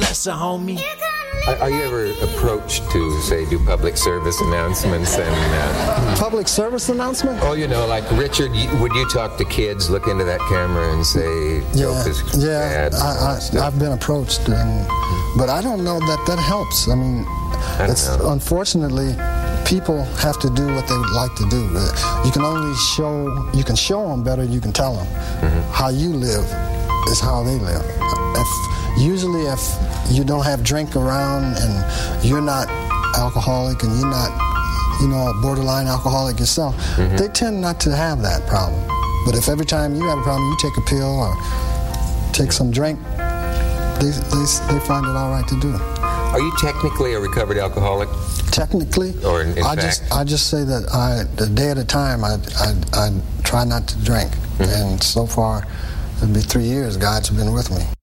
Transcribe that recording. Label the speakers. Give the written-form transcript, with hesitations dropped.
Speaker 1: professor, homie.
Speaker 2: Are you ever approached to, say, do public service announcements and...
Speaker 3: Public service announcement?
Speaker 2: Oh, you know, like Richard, would you talk to kids, look into that camera and say, joke is bad?
Speaker 3: I've been approached, but I don't know that helps. I mean, unfortunately, people have to do what they would like to do. You can only show them better, you can tell them. How you live is how they live. Usually if you don't have drink around and you're not alcoholic and you're not, a borderline alcoholic yourself, they tend not to have that problem. But if every time you have a problem, you take a pill or take some drink, they find it all right to do it.
Speaker 2: Are you technically a recovered alcoholic?
Speaker 3: Technically?
Speaker 2: Or in fact?
Speaker 3: I just say that the day at a time, I try not to drink. And so far, it'll be 3 years, God's been with me.